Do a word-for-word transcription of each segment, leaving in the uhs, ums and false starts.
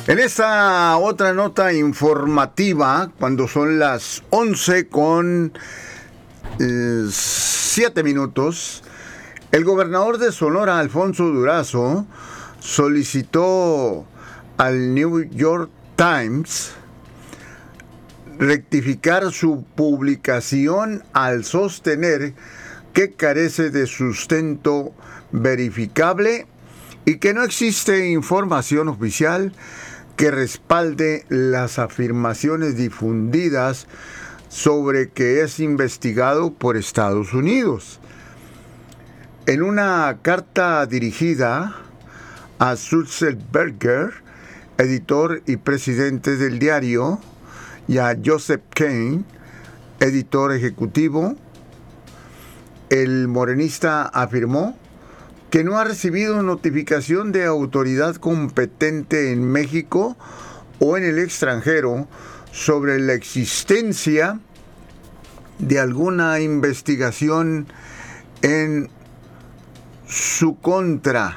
En esta otra nota informativa, cuando son las once con siete minutos, el gobernador de Sonora, Alfonso Durazo, solicitó al New York Times rectificar su publicación al sostener que carece de sustento verificable y que no existe información oficial que respalde las afirmaciones difundidas sobre que es investigado por Estados Unidos. En una carta dirigida a Sulzberger, editor y presidente del diario, y a Joseph Kane, editor ejecutivo, el morenista afirmó que no ha recibido notificación de autoridad competente en México o en el extranjero sobre la existencia de alguna investigación en su contra.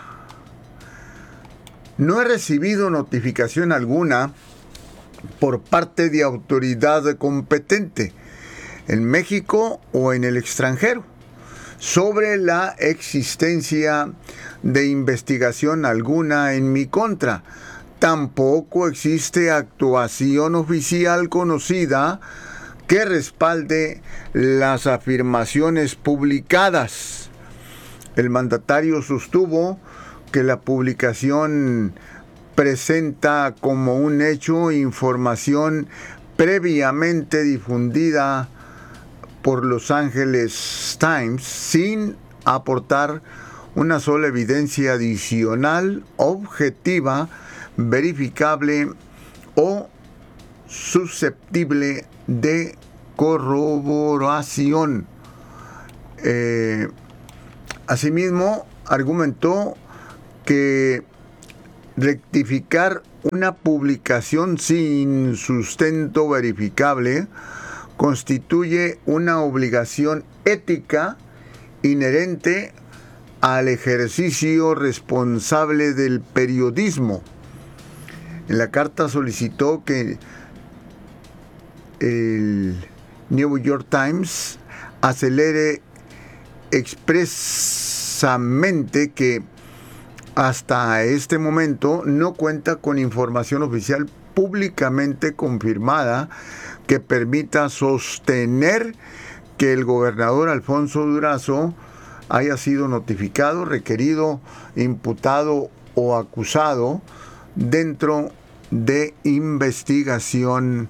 No he recibido notificación alguna por parte de autoridad competente en México o en el extranjero sobre la existencia de investigación alguna en mi contra. Tampoco existe actuación oficial conocida que respalde las afirmaciones publicadas. El mandatario sostuvo que la publicación presenta como un hecho información previamente difundida por Los Angeles Times sin aportar una sola evidencia adicional, objetiva, verificable o susceptible de corroboración. Eh, asimismo, argumentó que rectificar una publicación sin sustento verificable constituye una obligación ética inherente al ejercicio responsable del periodismo. En la carta solicitó que el New York Times acelere expresamente que hasta este momento no cuenta con información oficial públicamente confirmada que permita sostener que el gobernador Alfonso Durazo haya sido notificado, requerido, imputado o acusado dentro de investigación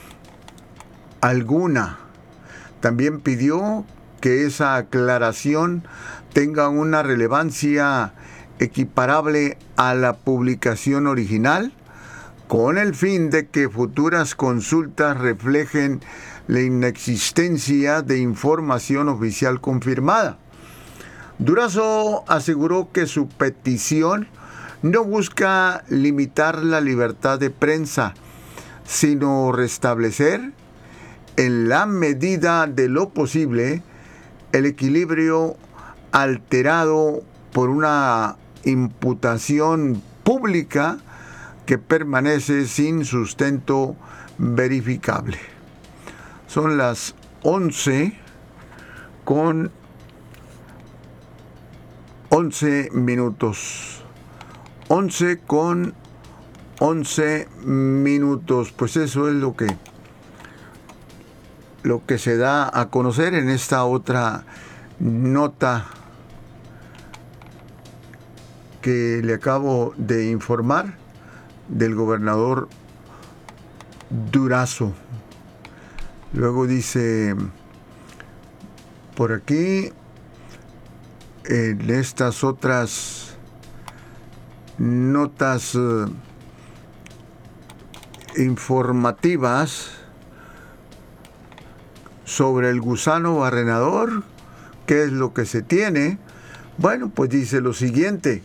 alguna. También pidió que esa aclaración tenga una relevancia equiparable a la publicación original, con el fin de que futuras consultas reflejen la inexistencia de información oficial confirmada. Durazo aseguró que su petición no busca limitar la libertad de prensa, sino restablecer, en la medida de lo posible, el equilibrio alterado por una imputación pública que permanece sin sustento verificable. Son las once con once minutos. once con once minutos. Pues eso es lo que, lo que se da a conocer en esta otra nota que le acabo de informar del gobernador Durazo. Luego dice por aquí, en estas otras notas uh, informativas sobre el gusano barrenador, ¿qué es lo que se tiene? Bueno, pues dice lo siguiente.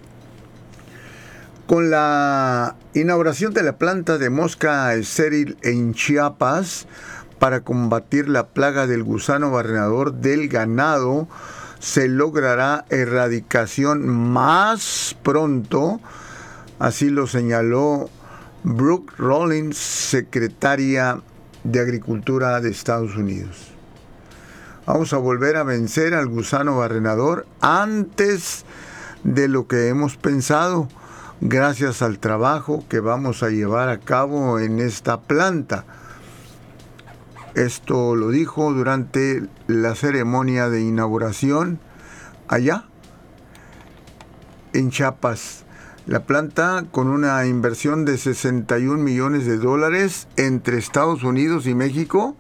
Con la inauguración de la planta de mosca estéril en Chiapas para combatir la plaga del gusano barrenador del ganado, se logrará erradicación más pronto, así lo señaló Brooke Rollins, secretaria de Agricultura de Estados Unidos. Vamos a volver a vencer al gusano barrenador antes de lo que hemos pensado, gracias al trabajo que vamos a llevar a cabo en esta planta. Esto lo dijo durante la ceremonia de inauguración allá en Chiapas. La planta, con una inversión de sesenta y un millones de dólares entre Estados Unidos y México,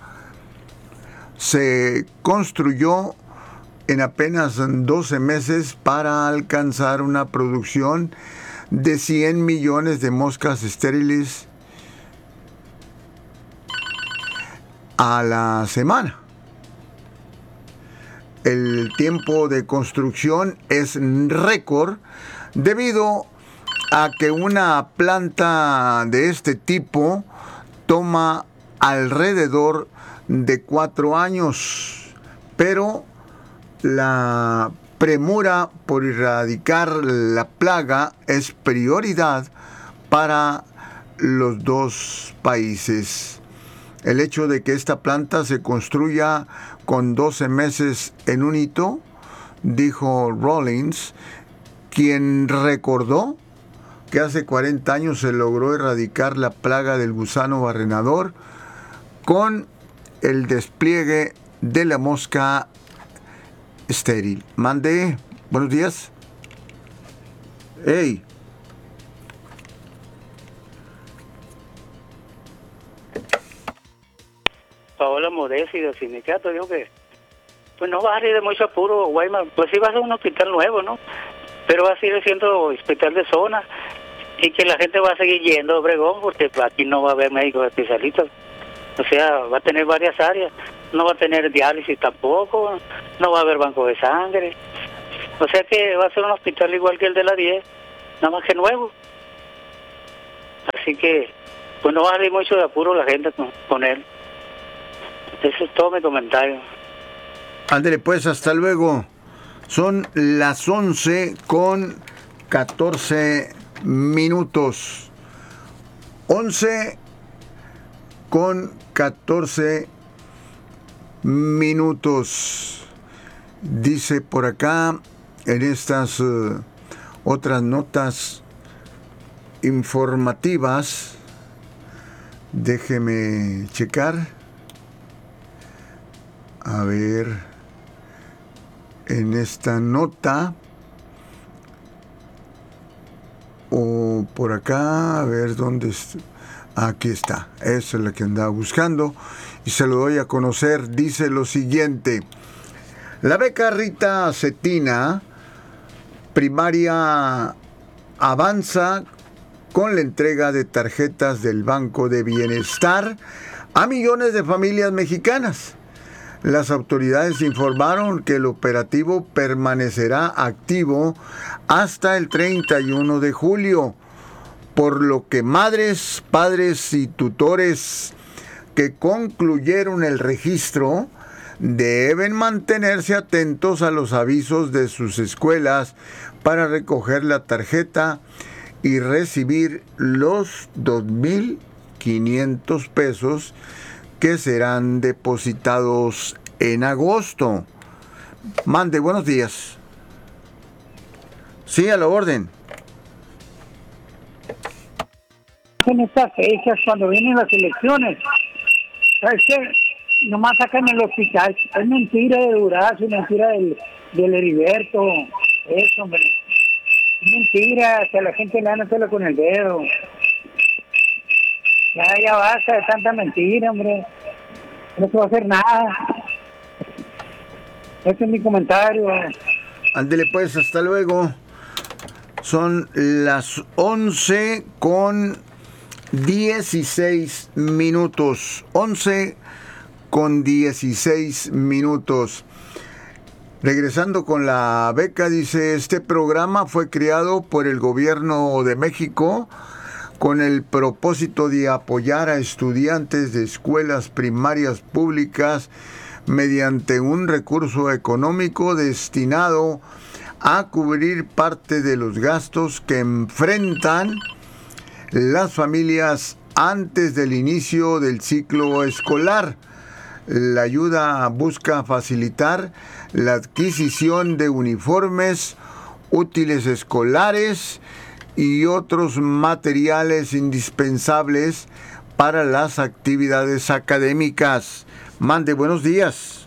se construyó en apenas doce meses para alcanzar una producción de cien millones de moscas estériles a la semana. El tiempo de construcción es récord debido a que una planta de este tipo toma alrededor de cuatro años, pero la premura por erradicar la plaga es prioridad para los dos países. El hecho de que esta planta se construya con doce meses en un hito, dijo Rollins, quien recordó que hace cuarenta años se logró erradicar la plaga del gusano barrenador con el despliegue de la mosca estéril. Mande, buenos días. Hey. Paola Modesi del sindicato dijo que pues no va a salir de mucho apuro, Guaymas, pues sí va a ser un hospital nuevo, ¿no? Pero va a seguir siendo hospital de zona y que la gente va a seguir yendo a Obregón porque aquí no va a haber médicos especialistas. O sea, va a tener varias áreas, no va a tener diálisis tampoco, no va a haber banco de sangre. O sea que va a ser un hospital igual que el de la diez, nada más que nuevo. Así que pues no va a salir mucho de apuro la gente con, con él. Ese es todo mi comentario. Ándale pues, hasta luego. Son las once con catorce minutos. once con catorce minutos. Dice por acá, en estas uh, otras notas informativas, déjeme checar. A ver, en esta nota, o por acá, a ver dónde está. Aquí está, esa es la que andaba buscando y se lo doy a conocer. Dice lo siguiente: la beca Rita Cetina primaria avanza con la entrega de tarjetas del Banco de Bienestar a millones de familias mexicanas. Las autoridades informaron que el operativo permanecerá activo hasta el treinta y uno de julio, por lo que madres, padres y tutores que concluyeron el registro deben mantenerse atentos a los avisos de sus escuelas para recoger la tarjeta y recibir los dos mil quinientos pesos que serán depositados en agosto. Mande, buenos días. Sí, a la orden. En estas fechas, cuando vienen las elecciones, ¿sabes qué? Nomás sacan el hospital. Es mentira de Durazo, es mentira del, del Heriberto. Eso, hombre. Es mentira, que a la gente le dan a hacerlo con el dedo. Ya, ya basta de tanta mentira, hombre. No se va a hacer nada. Ese es mi comentario. Ándele pues, hasta luego. Son las once con dieciséis minutos. once con dieciséis minutos. Regresando con la beca, dice, este programa fue creado por el gobierno de México con el propósito de apoyar a estudiantes de escuelas primarias públicas mediante un recurso económico destinado a cubrir parte de los gastos que enfrentan las familias antes del inicio del ciclo escolar. La ayuda busca facilitar la adquisición de uniformes, útiles escolares y otros materiales indispensables para las actividades académicas. Mande, buenos días.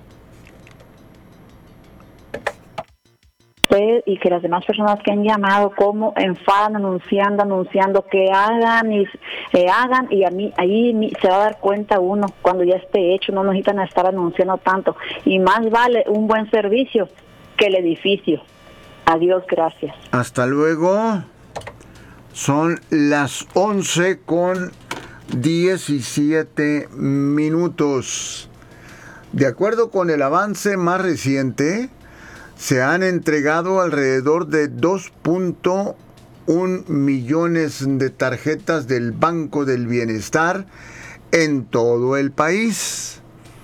Y que las demás personas que han llamado como enfadan anunciando, anunciando que hagan y eh, hagan y a mí ahí se va a dar cuenta uno cuando ya esté hecho. No necesitan estar anunciando tanto y más vale un buen servicio que el edificio. Adiós, gracias. Hasta luego. Son las once con diecisiete minutos. De acuerdo con el avance más reciente, se han entregado alrededor de dos punto uno millones de tarjetas del Banco del Bienestar en todo el país.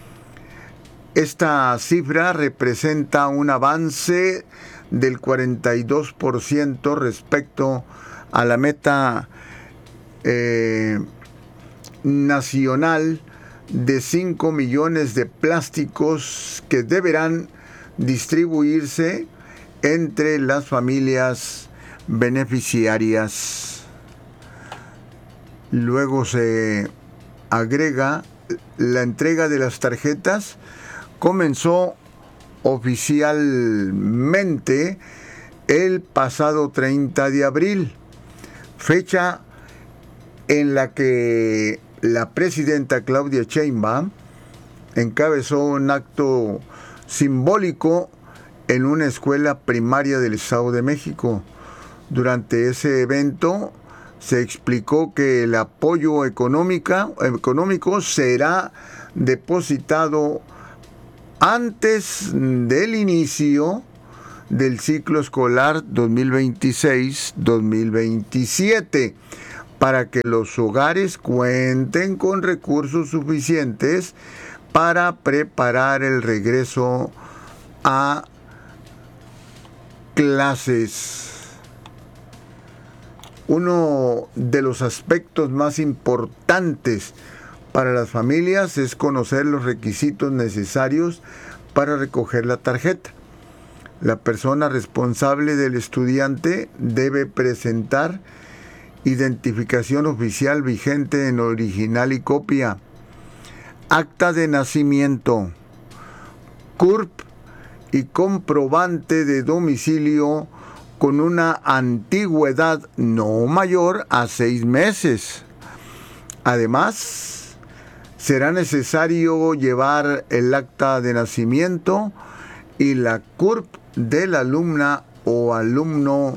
Esta cifra representa un avance del cuarenta y dos por ciento respecto a la meta eh, nacional de cinco millones de plásticos que deberán distribuirse entre las familias beneficiarias. Luego se agrega la entrega de las tarjetas. Comenzó oficialmente el pasado treinta de abril, fecha en la que la presidenta Claudia Sheinbaum encabezó un acto simbólico en una escuela primaria del Estado de México. Durante ese evento se explicó que el apoyo económica, económico será depositado antes del inicio del ciclo escolar dos mil veintiséis dos mil veintisiete para que los hogares cuenten con recursos suficientes para preparar el regreso a clases. Uno de los aspectos más importantes para las familias es conocer los requisitos necesarios para recoger la tarjeta. La persona responsable del estudiante debe presentar identificación oficial vigente en original y copia, acta de nacimiento, C U R P y comprobante de domicilio con una antigüedad no mayor a seis meses. Además, será necesario llevar el acta de nacimiento y la C U R P de la alumna o alumno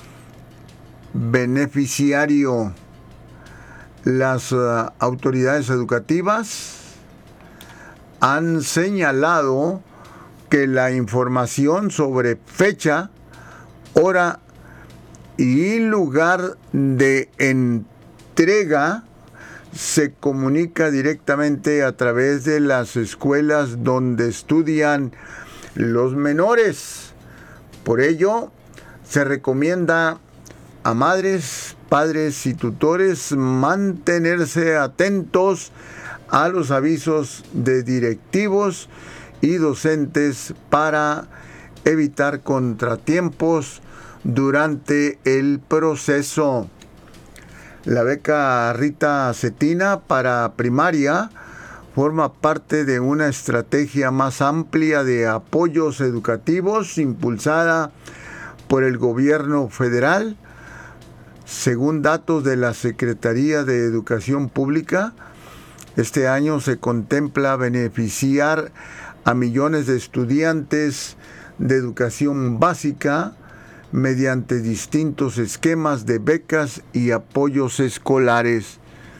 beneficiario. Las uh, autoridades educativas han señalado que la información sobre fecha, hora y lugar de entrega se comunica directamente a través de las escuelas donde estudian los menores. Por ello, se recomienda a madres, padres y tutores mantenerse atentos a los avisos de directivos y docentes para evitar contratiempos durante el proceso. La beca Rita Cetina para primaria forma parte de una estrategia más amplia de apoyos educativos impulsada por el gobierno federal. Según datos de la Secretaría de Educación Pública, este año se contempla beneficiar a millones de estudiantes de educación básica mediante distintos esquemas de becas y apoyos escolares.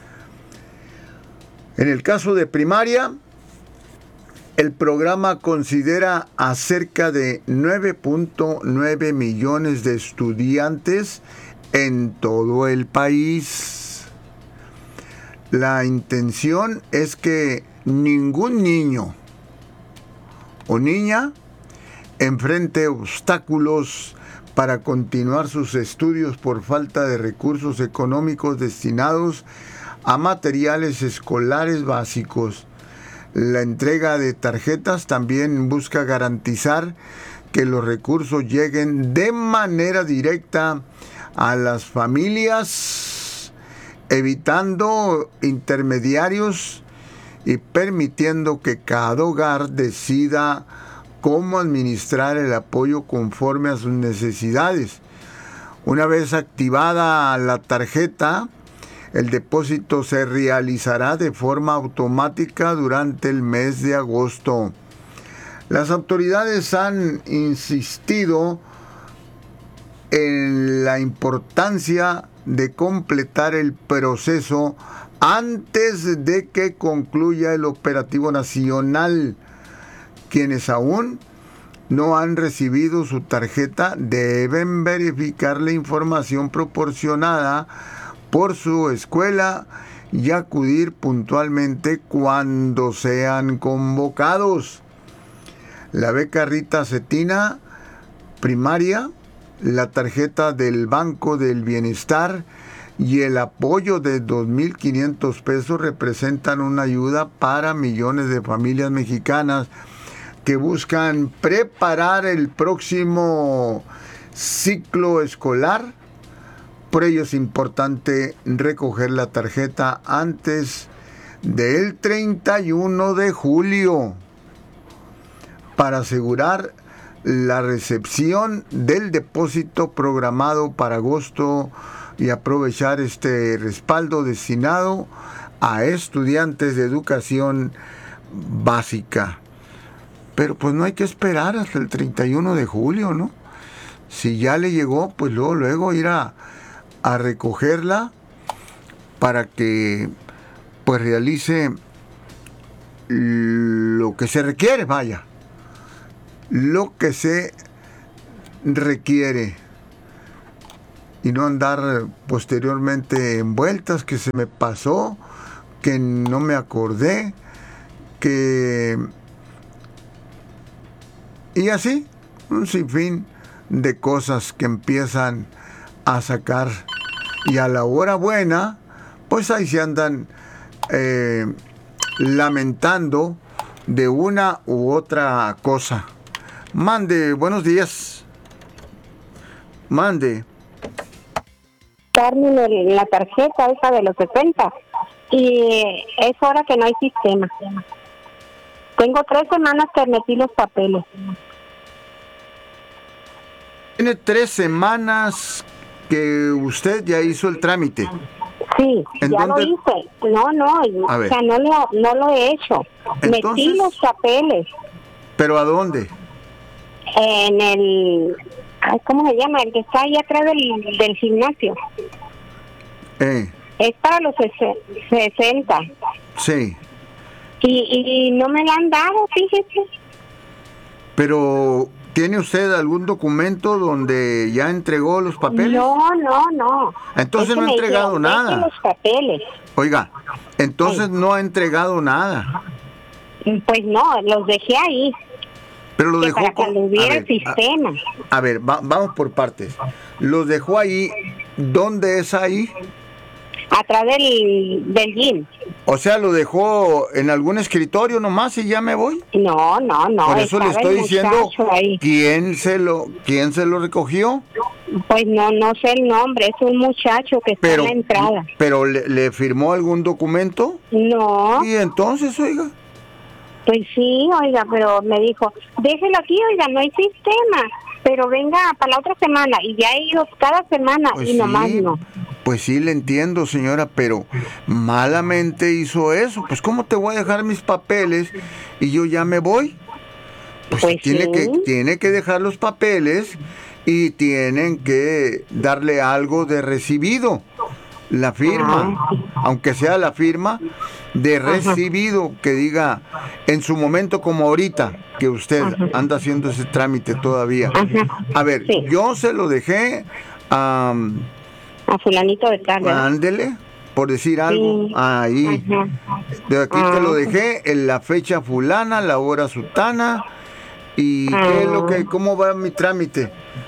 En el caso de primaria, el programa considera a cerca de nueve punto nueve millones de estudiantes en todo el país. La intención es que ningún niño o niña enfrente obstáculos para continuar sus estudios por falta de recursos económicos destinados a materiales escolares básicos. La entrega de tarjetas también busca garantizar que los recursos lleguen de manera directa a las familias, evitando intermediarios y permitiendo que cada hogar decida cómo administrar el apoyo conforme a sus necesidades. Una vez activada la tarjeta, el depósito se realizará de forma automática durante el mes de agosto. Las autoridades han insistido en la importancia de completar el proceso antes de que concluya el operativo nacional. Quienes aún no han recibido su tarjeta deben verificar la información proporcionada por su escuela y acudir puntualmente cuando sean convocados. La beca Rita Cetina primaria, la tarjeta del Banco del Bienestar y el apoyo de dos mil quinientos pesos representan una ayuda para millones de familias mexicanas que buscan preparar el próximo ciclo escolar. Por ello es importante recoger la tarjeta antes del treinta y uno de julio para asegurar la recepción del depósito programado para agosto y aprovechar este respaldo destinado a estudiantes de educación básica. Pero pues no hay que esperar hasta el treinta y uno de julio, ¿no? Si ya le llegó, pues luego, luego ir a, a recogerla para que pues realice lo que se requiere, vaya. Lo que se requiere. Y no andar posteriormente en vueltas, que se me pasó, que no me acordé, que... Y así, un sinfín de cosas que empiezan a sacar. Y a la hora buena, pues ahí se andan eh, lamentando de una u otra cosa. Mande, buenos días. Mande. Carmen, el- la tarjeta esa de los setenta y es hora que no hay sistema. Tengo tres semanas que metí los papeles. Tiene tres semanas que usted ya hizo el trámite. Sí, ¿En ya dónde? lo hice. No, no, A o ver. sea, no lo, no lo he hecho. Entonces- Metí los papeles ¿Pero a dónde? en el... Ay, ¿cómo se llama? El que está ahí atrás del, del gimnasio. Eh, Es para los sese- sesenta. sí. Y, y no me la han dado, fíjese. Pero, ¿tiene usted algún documento donde ya entregó los papeles? No, no, no. Entonces Es que no ha me entregado dijeron, nada. "Deje los papeles". Oiga, entonces no ha entregado nada. Pues no, los dejé ahí. Pero lo que dejó para con- cuando a hubiera ver, sistema. A, a ver, va- vamos por partes. Los dejó ahí. ¿Dónde es ahí? Atrás del, del gym. O sea, lo dejó en algún escritorio nomás y ya me voy. No, no, no. Por eso le estaba estoy el diciendo muchacho ahí. quién se lo quién se lo recogió. Pues no, no sé el nombre. Es un muchacho que está Pero en la entrada. pero le, le firmó algún documento. No, Y entonces, oiga, pues sí, oiga, pero me dijo, déjelo aquí, oiga, no hay sistema. Pero venga para la otra semana. Y ya he ido cada semana pues y nomás sí, no. pues sí le entiendo, señora, pero malamente hizo eso. Pues cómo te voy a dejar mis papeles y yo ya me voy. Pues, Pues tiene sí. que tiene que dejar los papeles y tienen que darle algo de recibido. La firma, Ah, sí. aunque sea la firma de recibido, que diga en su momento como ahorita, que usted Ajá. anda haciendo ese trámite todavía. Ajá. A ver, Sí. yo se lo dejé a... A fulanito de tal, ¿verdad? ándele, por decir algo, Sí. ahí. Ajá. De aquí te lo Ah. dejé en la fecha fulana, la hora sutana. ¿Y qué es lo que, cómo va mi trámite?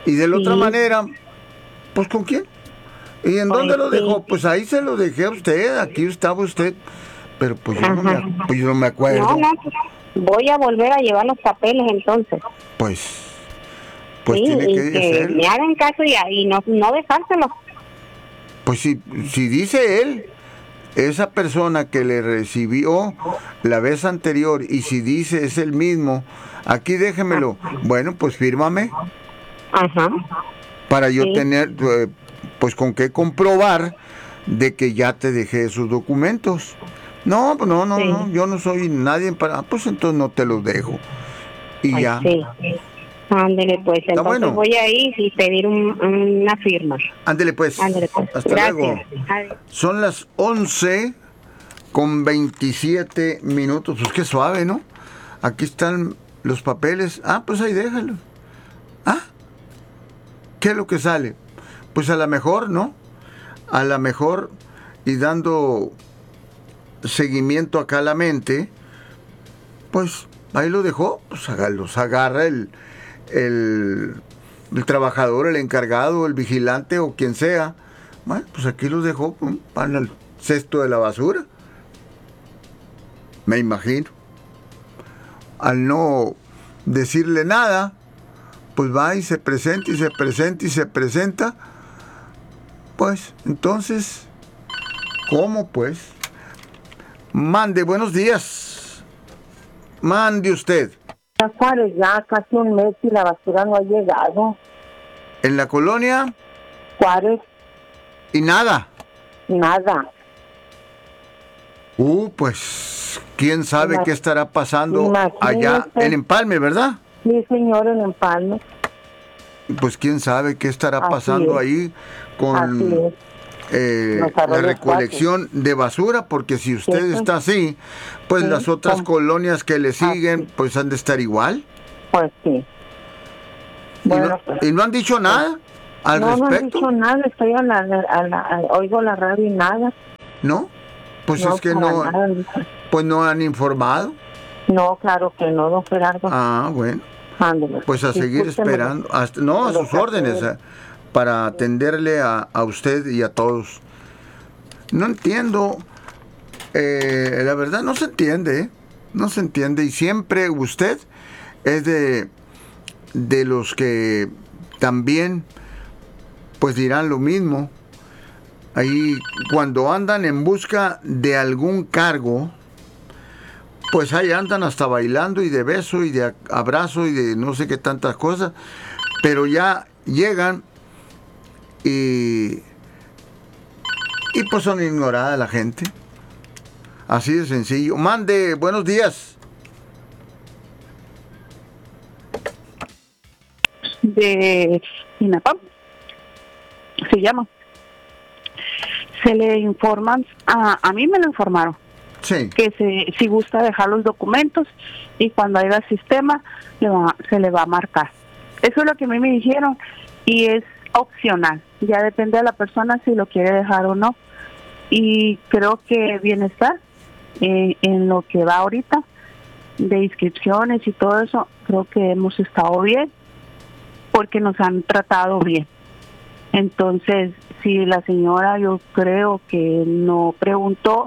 Y de la Sí. otra manera, pues ¿con quién? ¿Y en Pues dónde lo sí. dejó? Pues ahí se lo dejé a usted, aquí estaba usted. Pero pues yo, no me, Ajá. pues yo no me acuerdo. No, no, pues, voy a volver a llevar los papeles entonces. Pues, pues sí, tiene y que que hacerlo. me hagan caso y, y no, no dejárselo. Pues si, si dice él, esa persona que le recibió la vez anterior, y si dice es el mismo, aquí déjemelo. Bueno, pues fírmame Ajá. para yo Sí. tener, eh, pues con qué comprobar de que ya te dejé esos documentos. No, pues no, no, Sí. no, yo no soy nadie para, pues entonces no te los dejo. Y Ay, ya. sí. Ándele, pues, entonces bueno. voy a ir y pedir un, una firma. Ándele pues. Ándele, pues. Hasta Gracias. luego. Adiós. Son las once con veintisiete minutos. Pues qué suave, ¿no? Aquí están los papeles. Ah, pues ahí déjalo. Ah, ¿qué es lo que sale? Pues a lo mejor, ¿no? A lo mejor, y dando seguimiento acá a la mente, pues ahí lo dejó. Pues los agarra el, el, el trabajador, el encargado, el vigilante o quien sea. Bueno, pues aquí los dejó, pum, van al cesto de la basura. Me imagino. Al no decirle nada, pues va y se presenta y se presenta y se presenta. Pues, entonces, ¿cómo pues? Mande, buenos días. Mande usted. Ya Juárez, ya casi un mes y la basura no ha llegado. En la colonia Juárez, y nada. nada. Uh, pues, quién sabe Ima- qué estará pasando imagínese. allá en Empalme, ¿verdad? Sí, señor, en Empalme. Pues quién sabe qué estará Así pasando es. ahí con Así es. eh, Los la arroyos recolección de basura, porque si usted Sí, está así, pues sí, las otras com- colonias que le siguen, Así. pues han de estar igual. Pues sí. Y, Bueno, no, pues. y no han dicho nada al no, no han respecto, dicho nada. Estoy a la, a la, a- oigo la radio y nada. ¿no? Pues no, es que para no, nada, dijo. pues no han informado. No, claro que no, don Gerardo. Ah, bueno. Ándele. Pues a seguir Discúlpeme. esperando, hasta, no, a Lo sus que órdenes, hace- eh, para atenderle a, a usted y a todos. No entiendo, eh, la verdad no se entiende, ¿eh? No se entiende, y siempre usted es de, de los que también pues dirán lo mismo. Ahí cuando andan en busca de algún cargo, pues ahí andan hasta bailando y de beso y de abrazo y de no sé qué tantas cosas, pero ya llegan y, y pues son ignoradas la gente. Así de sencillo. Mande, buenos días. De INAPAM, se llama. Se le informan, a, a mí me lo informaron, Sí. que se, si gusta dejar los documentos y cuando haya sistema le va, se le va a marcar. Eso es lo que a mí me dijeron y es opcional, ya depende de la persona si lo quiere dejar o no. Y creo que bienestar eh, en lo que va ahorita de inscripciones y todo eso, creo que hemos estado bien porque nos han tratado bien. Entonces, si la señora, yo creo que no preguntó,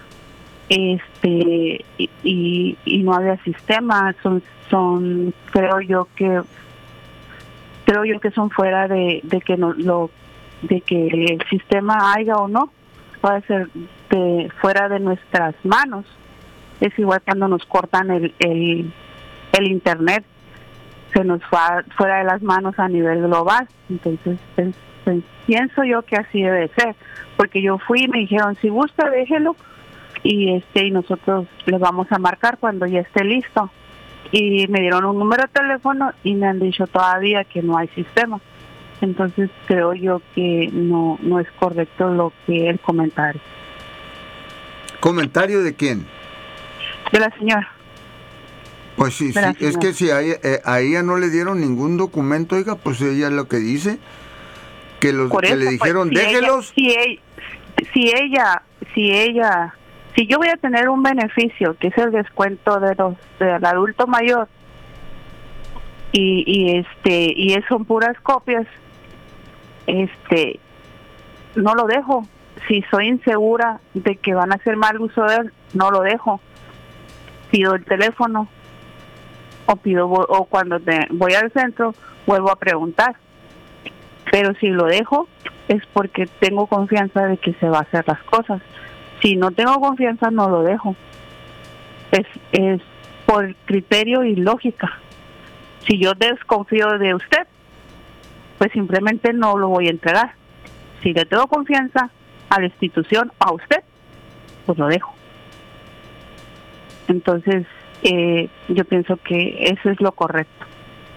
este, y, y, y no había sistema, son, son, creo yo que, creo yo que son fuera de, de que no, lo, de que el sistema haya o no, puede ser de fuera de nuestras manos. Es igual cuando nos cortan el, el, el internet, se nos va fuera de las manos a nivel global. Entonces pues, pues, pienso yo que así debe ser, porque yo fui y me dijeron si gusta déjelo y este y nosotros le vamos a marcar cuando ya esté listo, y me dieron un número de teléfono y me han dicho todavía que no hay sistema. Entonces creo yo que no no es correcto lo que el comentario ¿Comentario de quién? de la señora. Pues sí, sí, Gracias, es que señor. si a ella, eh, a ella no le dieron ningún documento, oiga, pues ella es lo que dice, que, los, Por que eso, le pues, dijeron, si ella- déjelos. si ella, si ella, si ella, si yo voy a tener un beneficio, que es el descuento de los del adulto mayor, y, y este y son puras copias, este no lo dejo. Si soy insegura de que van a hacer mal uso de él, no lo dejo. Pido el teléfono o pido o cuando te, voy al centro vuelvo a preguntar. Pero si lo dejo es porque tengo confianza de que se va a hacer las cosas. Si no tengo confianza, no lo dejo. Es, es por criterio y lógica. Si yo desconfío de usted, pues simplemente no lo voy a entregar. Si le tengo confianza a la institución, a usted, pues lo dejo. Entonces, eh, yo pienso que eso es lo correcto.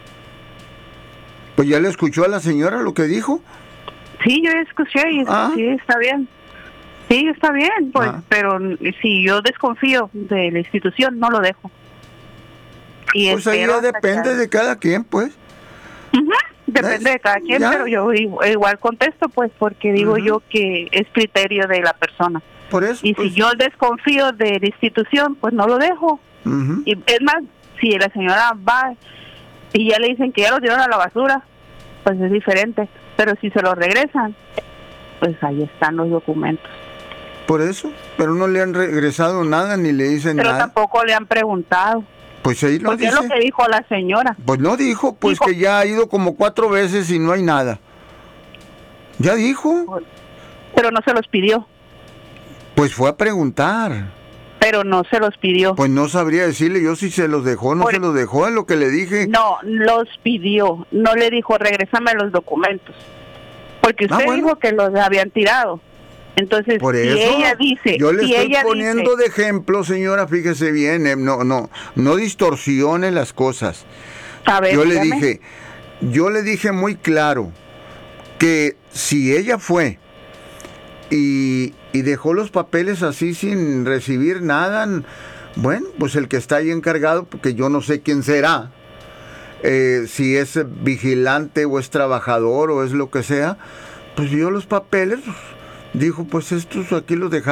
Pues ya le escuchó a la señora lo que dijo. Sí, yo escuché y ah. sí, está bien. Sí, está bien, pues, ah. pero si yo desconfío de la institución, no lo dejo. Y pues ahí ya depende de cada quien, pues. Uh-huh. Depende de cada quien, ¿ya? Pero yo igual contesto, pues, porque digo uh-huh. yo que es criterio de la persona. Por eso. Y pues... si yo desconfío de la institución, pues no lo dejo. Uh-huh. Y es más, si la señora va y ya le dicen que ya lo tiraron a la basura, pues es diferente. Pero si se lo regresan, pues ahí están los documentos. Por eso, pero no le han regresado nada ni le dicen pero nada. Pero tampoco le han preguntado. Pues ahí lo Porque dice. es lo que dijo la señora. Pues no dijo, pues dijo, que ya ha ido como cuatro veces y no hay nada. Ya dijo. Pero no se los pidió. Pues fue a preguntar. Pero no se los pidió. Pues no sabría decirle yo si se los dejó o no Por... se los dejó, es lo que le dije. No, los pidió. No le dijo, regrésame los documentos. Porque usted ah, bueno. dijo que los habían tirado. Entonces, Por si eso, ella dice... yo le si estoy ella poniendo dice, de ejemplo, señora, fíjese bien, eh, no no no distorsione las cosas. A ver, yo dígame. le dije, yo le dije muy claro que si ella fue y, y dejó los papeles así sin recibir nada, bueno, pues el que está ahí encargado, porque yo no sé quién será, eh, si es vigilante o es trabajador o es lo que sea, pues vio los papeles, dijo, pues estos aquí los dejamos.